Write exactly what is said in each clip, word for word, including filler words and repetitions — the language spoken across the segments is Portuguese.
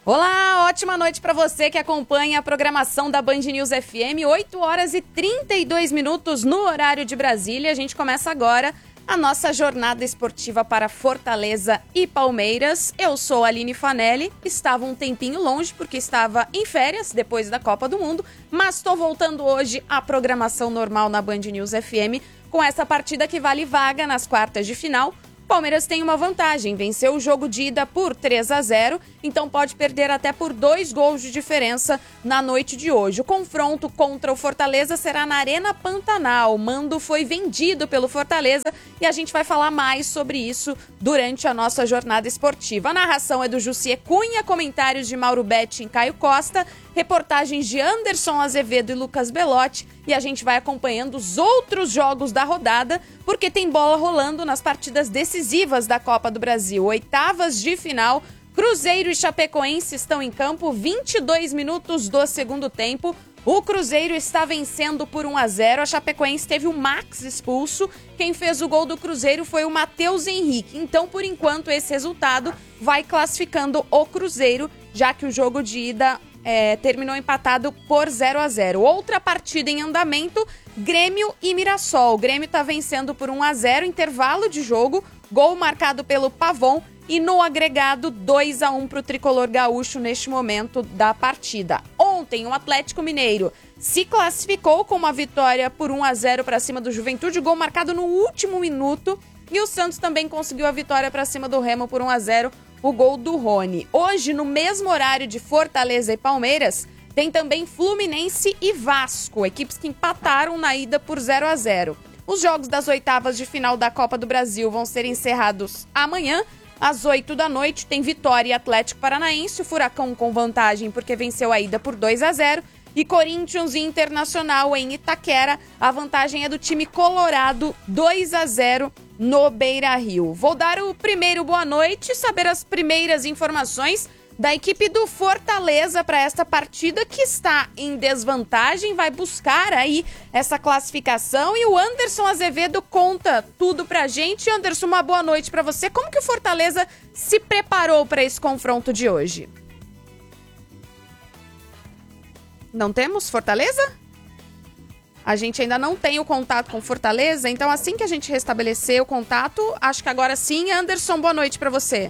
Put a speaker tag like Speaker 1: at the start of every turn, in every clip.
Speaker 1: Olá, ótima noite para você que acompanha a programação da Band News F M, oito horas e trinta e dois minutos no horário de Brasília. A gente começa agora a nossa jornada esportiva para Fortaleza e Palmeiras. Eu sou a Aline Fanelli, estava um tempinho longe porque estava em férias depois da Copa do Mundo, mas estou voltando hoje à programação normal na Band News F M com essa partida que vale vaga nas quartas de final. Palmeiras tem uma vantagem, venceu o jogo de ida por três a zero, então pode perder até por dois gols de diferença na noite de hoje. O confronto contra o Fortaleza será na Arena Pantanal. O mando foi vendido pelo Fortaleza e a gente vai falar mais sobre isso durante a nossa jornada esportiva. A narração é do Jussiê Cunha, comentários de Mauro Betti e Caio Costa, reportagens de Anderson Azevedo e Lucas Belotti, e a gente vai acompanhando os outros jogos da rodada, porque tem bola rolando nas partidas decisivas da Copa do Brasil. Oitavas de final, Cruzeiro e Chapecoense estão em campo, vinte e dois minutos do segundo tempo. O Cruzeiro está vencendo por um a zero, a Chapecoense teve o Max expulso, quem fez o gol do Cruzeiro foi o Matheus Henrique. Então, por enquanto, esse resultado vai classificando o Cruzeiro, já que o jogo de ida É, terminou empatado por zero a zero. Outra partida em andamento, Grêmio e Mirassol. O Grêmio está vencendo por um a zero, intervalo de jogo, gol marcado pelo Pavon e no agregado dois a um para o tricolor gaúcho neste momento da partida. Ontem, o Atlético Mineiro se classificou com uma vitória por um a zero para cima do Juventude, gol marcado no último minuto, e o Santos também conseguiu a vitória para cima do Remo por um a zero, o gol do Rony. Hoje, no mesmo horário de Fortaleza e Palmeiras, tem também Fluminense e Vasco, equipes que empataram na ida por zero a zero. Os jogos das oitavas de final da Copa do Brasil vão ser encerrados amanhã, às oito da noite. Tem Vitória e Atlético Paranaense, o Furacão com vantagem porque venceu a ida por dois a zero. E Corinthians e Internacional em Itaquera, a vantagem é do time colorado, dois a zero no Beira-Rio. Vou dar o primeiro boa noite, saber as primeiras informações da equipe do Fortaleza para esta partida que está em desvantagem, vai buscar aí essa classificação, e o Anderson Azevedo conta tudo pra gente. Anderson, uma boa noite para você. Como que o Fortaleza se preparou para esse confronto de hoje? Não temos Fortaleza? A gente ainda não tem o contato com Fortaleza, então assim que a gente restabelecer o contato, acho que agora sim. Anderson, boa noite para você.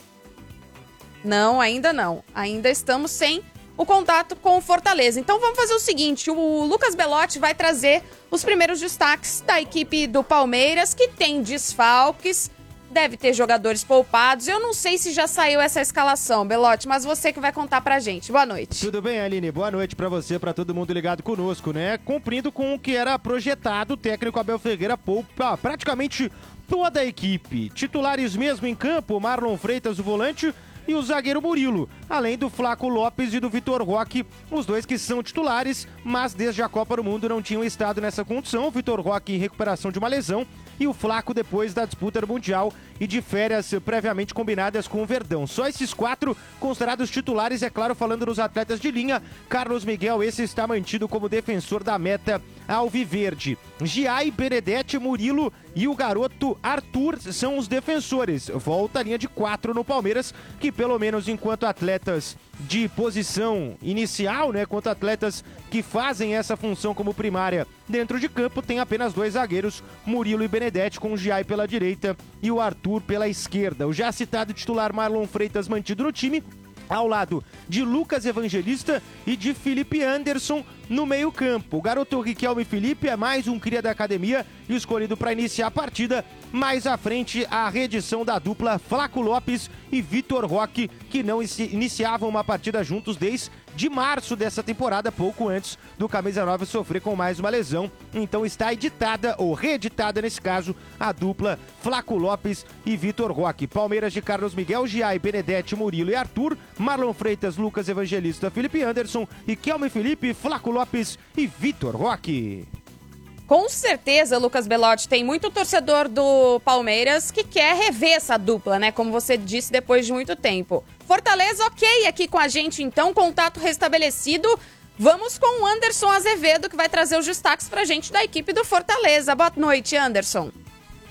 Speaker 1: Não, ainda não. Ainda estamos sem o contato com Fortaleza. Então vamos fazer o seguinte, o Lucas Belotti vai trazer os primeiros destaques da equipe do Palmeiras, que tem desfalques, deve ter jogadores poupados. Eu não sei se já saiu essa escalação, Belotti, mas você que vai contar pra gente. Boa noite.
Speaker 2: Tudo bem, Aline? Boa noite pra você, pra todo mundo ligado conosco, né? Cumprindo com o que era projetado, o técnico Abel Ferreira poupa praticamente toda a equipe. Titulares mesmo em campo, Marlon Freitas, o volante, e o zagueiro Murilo, além do Flaco Lopes e do Vitor Roque, os dois que são titulares, mas desde a Copa do Mundo não tinham estado nessa condição. O Vitor Roque em recuperação de uma lesão e o Flaco depois da disputa do Mundial e de férias previamente combinadas com o Verdão. Só esses quatro considerados titulares, é claro, falando dos atletas de linha. Carlos Miguel, esse está mantido como defensor da meta alviverde. Giai, Benedetti, Murilo e o garoto Arthur são os defensores. Volta a linha de quatro no Palmeiras, que pelo menos enquanto atletas de posição inicial, né, quanto atletas que fazem essa função como primária dentro de campo, tem apenas dois zagueiros, Murilo e Benedetti, com o Giai pela direita e o Arthur pela esquerda. O já citado titular Marlon Freitas mantido no time, ao lado de Lucas Evangelista e de Felipe Anderson no meio campo. O garoto Riquelme Felipe é mais um cria da academia e escolhido para iniciar a partida. Mais à frente, a reedição da dupla Flaco Lopes e Vitor Roque, que não iniciavam uma partida juntos desde de março dessa temporada, pouco antes do Camisa nove sofrer com mais uma lesão. Então está editada, ou reeditada nesse caso, a dupla Flaco Lopes e Vitor Roque. Palmeiras de Carlos Miguel, Giai, Benedetti, Murilo e Arthur, Marlon Freitas, Lucas Evangelista, Felipe Anderson, Riquelme Felipe, Flaco Lopes e Vitor Roque.
Speaker 1: Com certeza, Lucas Belotti, tem muito torcedor do Palmeiras que quer rever essa dupla, né? Como você disse, depois de muito tempo. Fortaleza, ok, aqui com a gente então, contato restabelecido. Vamos com o Anderson Azevedo, que vai trazer os destaques pra gente da equipe do Fortaleza. Boa noite, Anderson.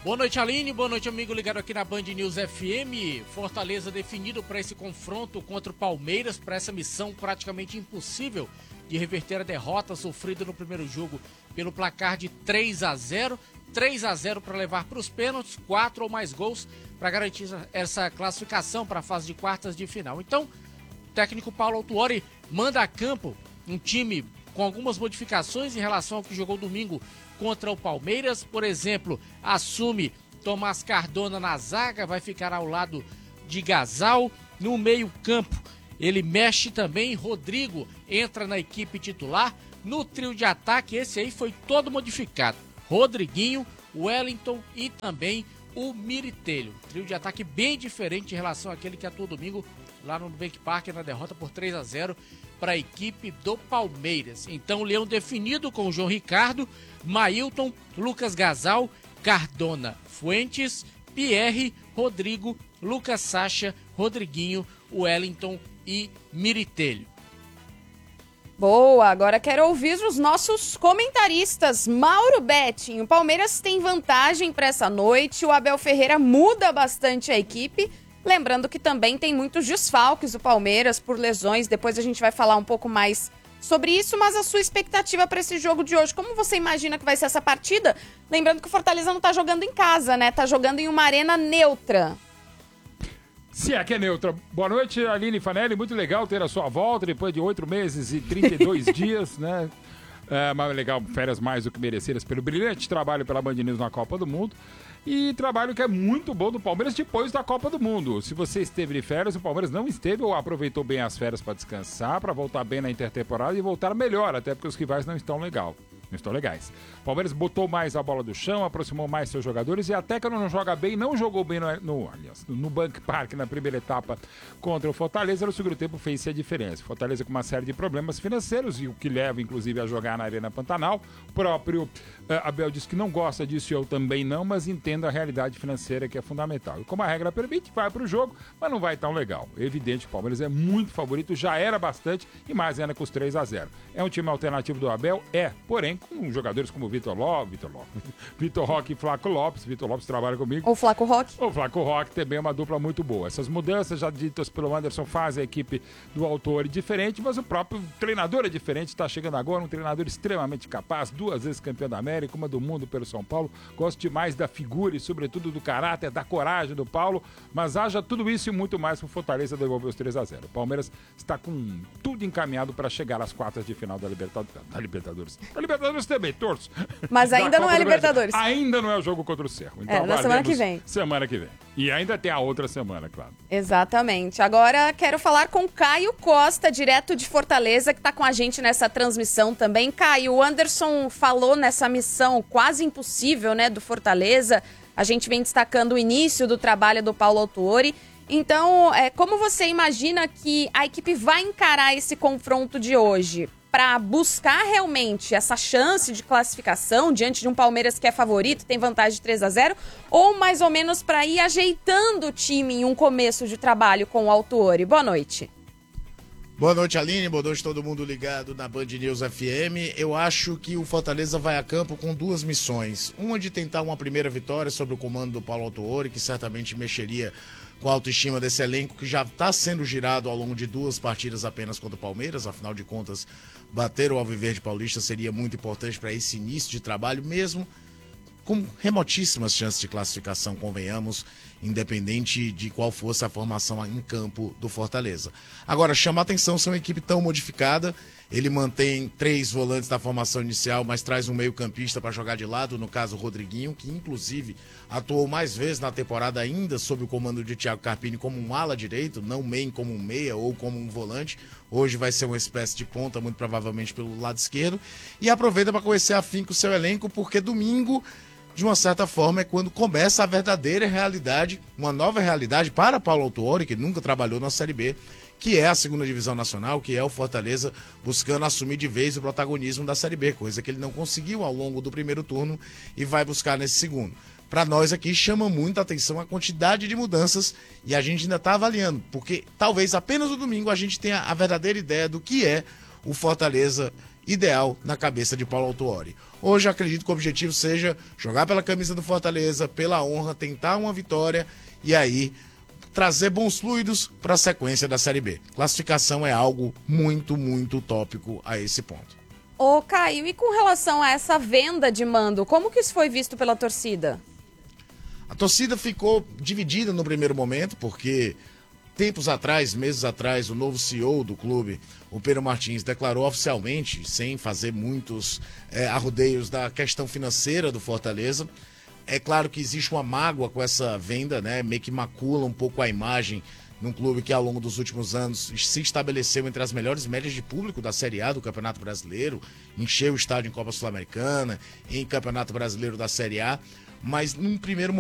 Speaker 3: Boa noite, Aline. Boa noite, amigo ligado aqui na Band News F M. Fortaleza definido para esse confronto contra o Palmeiras, para essa missão praticamente impossível de reverter a derrota sofrida no primeiro jogo pelo placar de três a zero. três a zero para levar para os pênaltis, quatro ou mais gols para garantir essa classificação para a fase de quartas de final. Então, o técnico Paulo Autuori manda a campo um time com algumas modificações em relação ao que jogou domingo contra o Palmeiras. Por exemplo, assume Tomás Cardona na zaga, vai ficar ao lado de Gasal. No meio campo, ele mexe também, Rodrigo entra na equipe titular. No trio de ataque, esse aí foi todo modificado. Rodriguinho, Wellington e também o Miritelho. Trio de ataque bem diferente em relação àquele que atuou domingo lá no Nubank Park na derrota por três a zero para a equipe do Palmeiras. Então, o Leão definido com o João Ricardo, Mailton, Lucas Gasal, Cardona, Fuentes, Pierre, Rodrigo, Lucas Sacha, Rodriguinho, Wellington e Miritelho.
Speaker 1: Boa, agora quero ouvir os nossos comentaristas. Mauro Betting, o Palmeiras tem vantagem para essa noite, o Abel Ferreira muda bastante a equipe. Lembrando que também tem muitos desfalques do Palmeiras por lesões, depois a gente vai falar um pouco mais sobre isso, mas a sua expectativa para esse jogo de hoje, como você imagina que vai ser essa partida? Lembrando que o Fortaleza não tá jogando em casa, né? Tá jogando em uma arena neutra.
Speaker 4: Se é que é neutra. Boa noite, Aline Fanelli, muito legal ter a sua volta depois de oito meses e trinta e dois dias, né? É, mas legal, férias mais do que merecidas pelo brilhante trabalho pela Band News na Copa do Mundo. E trabalho que é muito bom do Palmeiras depois da Copa do Mundo. Se você esteve de férias, o Palmeiras não esteve ou aproveitou bem as férias para descansar, para voltar bem na intertemporada e voltar melhor, até porque os rivais não estão legal. Não estão legais. O Palmeiras botou mais a bola do chão, aproximou mais seus jogadores e até que não joga bem, não jogou bem no, no, aliás, no Nubank Park na primeira etapa contra o Fortaleza. No segundo tempo fez a diferença. Fortaleza com uma série de problemas financeiros e o que leva inclusive a jogar na Arena Pantanal. O próprio uh, Abel disse que não gosta disso e eu também não, mas entendo a realidade financeira que é fundamental. E como a regra permite, vai para o jogo, mas não vai tão legal. É evidente que o Palmeiras é muito favorito, já era bastante e mais ainda com os três a zero. É um time alternativo do Abel? É, porém com jogadores como Vitor Lopes, Vitor Lopes, Vitor Roque e Flaco Lopes. Vitor Lopes trabalha comigo.
Speaker 1: Ou Flaco Roque.
Speaker 4: O Flaco Roque também é uma dupla muito boa. Essas mudanças já ditas pelo Anderson fazem a equipe do Autuori diferente, mas o próprio treinador é diferente. Está chegando agora um treinador extremamente capaz, duas vezes campeão da América, uma do mundo pelo São Paulo. Gosto demais da figura e sobretudo do caráter, da coragem do Paulo, mas haja tudo isso e muito mais para o Fortaleza devolver os três a zero. O Palmeiras está com tudo encaminhado para chegar às quartas de final da Libertadores. Da Libertadores. Da Libertadores também, torço.
Speaker 1: Mas ainda não é Libertadores.
Speaker 4: Ainda não é o jogo contra o Cerro. Então,
Speaker 1: é, na semana que vem.
Speaker 4: Semana que vem. E ainda tem a outra semana, claro.
Speaker 1: Exatamente. Agora quero falar com Caio Costa, direto de Fortaleza, que está com a gente nessa transmissão também. Caio, o Anderson falou nessa missão quase impossível, né, do Fortaleza. A gente vem destacando o início do trabalho do Paulo Autuori. Então, é, como você imagina que a equipe vai encarar esse confronto de hoje? Para buscar realmente essa chance de classificação diante de um Palmeiras que é favorito, tem vantagem de três a zero, ou mais ou menos para ir ajeitando o time em um começo de trabalho com o Autuori? Boa noite.
Speaker 5: Boa noite, Aline. Boa noite todo mundo ligado na Band News F M. Eu acho que o Fortaleza vai a campo com duas missões. Uma de tentar uma primeira vitória sobre o comando do Paulo Autuori, que certamente mexeria com a autoestima desse elenco, que já está sendo girado ao longo de duas partidas apenas contra o Palmeiras. Afinal de contas, bater o Alviverde Paulista seria muito importante para esse início de trabalho, mesmo com remotíssimas chances de classificação, convenhamos, independente de qual fosse a formação em campo do Fortaleza. Agora, chama a atenção ser uma equipe tão modificada. Ele mantém três volantes da formação inicial, mas traz um meio-campista para jogar de lado, no caso o Rodriguinho, que inclusive atuou mais vezes na temporada ainda sob o comando de Thiago Carpini como um ala direito, não meio como um meia ou como um volante. Hoje vai ser uma espécie de ponta, muito provavelmente pelo lado esquerdo. E aproveita para conhecer afinco o seu elenco, porque domingo, de uma certa forma, é quando começa a verdadeira realidade, uma nova realidade para Paulo Autuori, que nunca trabalhou na Série B, que é a segunda divisão nacional, que é o Fortaleza buscando assumir de vez o protagonismo da Série B, coisa que ele não conseguiu ao longo do primeiro turno e vai buscar nesse segundo. Para nós aqui chama muita atenção a quantidade de mudanças e a gente ainda está avaliando, porque talvez apenas no domingo a gente tenha a verdadeira ideia do que é o Fortaleza ideal na cabeça de Paulo Autuori. Hoje acredito que o objetivo seja jogar pela camisa do Fortaleza, pela honra, tentar uma vitória e aí trazer bons fluidos para a sequência da Série B. Classificação é algo muito, muito utópico a esse ponto.
Speaker 1: Ô, Caio, e com relação a essa venda de mando, como que isso foi visto pela torcida?
Speaker 5: A torcida ficou dividida no primeiro momento, porque tempos atrás, meses atrás, o novo C E O do clube, o Pedro Martins, declarou oficialmente, sem fazer muitos é, arrodeios da questão financeira do Fortaleza. É claro que existe uma mágoa com essa venda, né? Meio que macula um pouco a imagem num clube que ao longo dos últimos anos se estabeleceu entre as melhores médias de público da Série A do Campeonato Brasileiro, encheu o estádio em Copa Sul-Americana, em Campeonato Brasileiro da Série A, mas num primeiro momento